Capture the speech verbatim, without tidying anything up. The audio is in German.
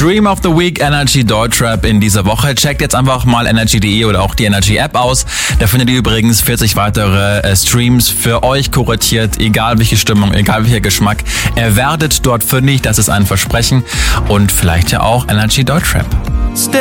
Stream of the Week Energy Deutschrap in dieser Woche. Checkt jetzt einfach mal energy punkt de oder auch die Energy App aus. Da findet ihr übrigens vierzig weitere äh, Streams für euch kuratiert, egal welche Stimmung, egal welcher Geschmack. Ihr werdet dort fündig, das ist ein Versprechen. Und vielleicht ja auch Energy Deutschrap.